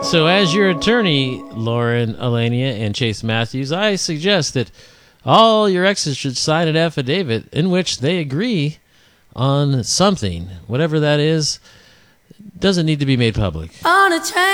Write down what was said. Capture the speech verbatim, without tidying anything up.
So as your attorney, Lauren Alania and Chase Matthews, I suggest that all your exes should sign an affidavit in which they agree on something, whatever that is. Doesn't need to be made public. On a train.